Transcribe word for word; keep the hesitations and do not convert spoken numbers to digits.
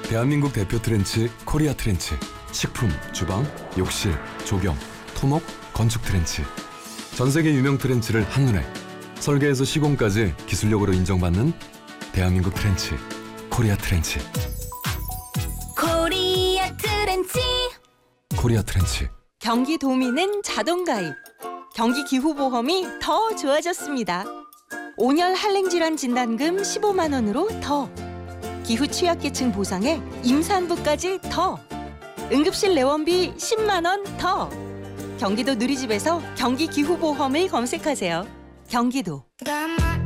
대한민국 대표 트렌치 코리아 트렌치. 식품, 주방, 욕실, 조경, 토목, 건축 트렌치. 전 세계 유명 트렌치를 한눈에. 설계에서 시공까지 기술력으로 인정받는 대한민국 트렌치 코리아 트렌치. 코리아 트렌치. 코리아 트렌치. 경기도민은 자동가입. 경기기후보험이 더 좋아졌습니다. 온열 한랭질환 진단금 십오만 원으로 더. 기후 취약계층 보상에 임산부까지 더. 응급실 내원비 십만 원 더. 경기도 누리집에서 경기기후보험을 검색하세요. 경기도.